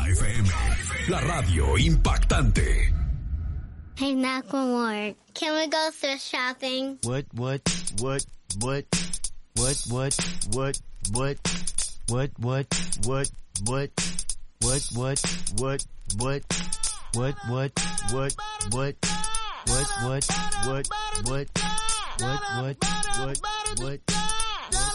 FM, la radio impactante. Hey, Macklemore, can we go thrift shopping? What?